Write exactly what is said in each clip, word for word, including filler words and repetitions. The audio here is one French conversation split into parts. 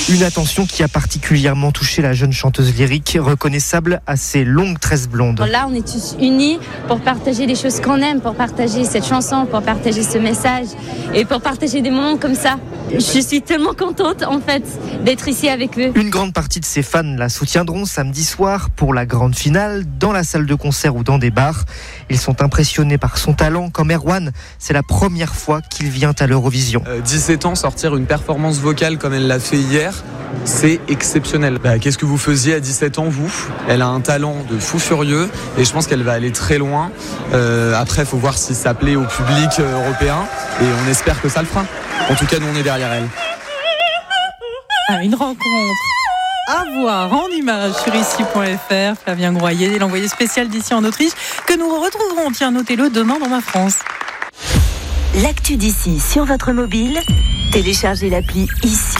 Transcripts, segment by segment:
Une attention qui a particulièrement touché la jeune chanteuse lyrique, reconnaissable à ses longues tresses blondes. Là, on est tous unis pour partager les choses qu'on aime, pour partager cette chanson, pour partager ce message et pour partager des moments comme ça. Je suis tellement contente, en fait, d'être ici avec eux. Une grande partie de ses fans la soutiendront samedi soir pour la grande finale, dans la salle de concert ou dans des bars. Ils sont impressionnés par son talent. Comme Erwan, c'est la première fois qu'il vient à l'Eurovision. Euh, dix-sept ans, sortir une performance vocale comme elle l'a fait hier, c'est exceptionnel. Bah, qu'est-ce que vous faisiez à dix-sept ans, vous ? Elle a un talent de fou furieux et je pense qu'elle va aller très loin. Euh, après, il faut voir si ça plaît au public euh, européen et on espère que ça le fera. En tout cas, nous, on est derrière elle. Ah, une rencontre à voir en images sur ici point f r. Flavien Groyer, l'envoyé spécial d'ici en Autriche, que nous retrouverons, tiens, notez-le, demain dans Ma France. L'actu d'ici sur votre mobile, téléchargez l'appli Ici.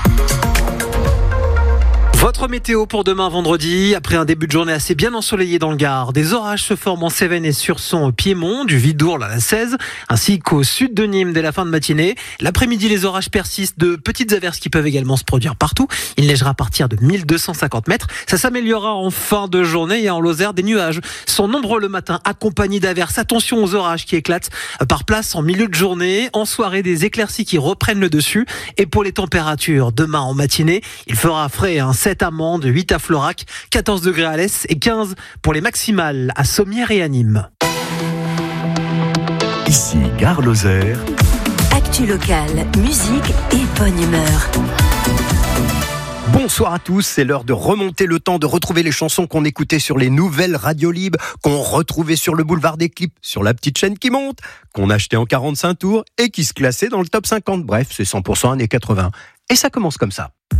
Votre météo pour demain vendredi, après un début de journée assez bien ensoleillé dans le Gard, des orages se forment en Cévennes et sur son Piémont, du Vidourle à la Cèze, ainsi qu'au sud de Nîmes dès la fin de matinée. L'après-midi, les orages persistent, de petites averses qui peuvent également se produire partout. Il neigera à partir de mille deux cent cinquante mètres. Ça s'améliorera en fin de journée et en Lozère, des nuages sont nombreux le matin, accompagnés d'averses. Attention aux orages qui éclatent par place en milieu de journée. En soirée, des éclaircies qui reprennent le dessus. Et pour les températures, demain en matinée, il fera frais, hein, sept à Mende, huit à Florac, quatorze degrés à l'Est et quinze pour les maximales à Sommières et à Nîmes. Ici, Gare Lozère. Actu locale, musique et bonne humeur. Bonsoir à tous, c'est l'heure de remonter le temps, de retrouver les chansons qu'on écoutait sur les nouvelles radios libres, qu'on retrouvait sur le boulevard des clips, sur la petite chaîne qui monte, qu'on achetait en quarante-cinq tours et qui se classaient dans le top cinquante. Bref, c'est cent pour cent années quatre-vingts. Et ça commence comme ça.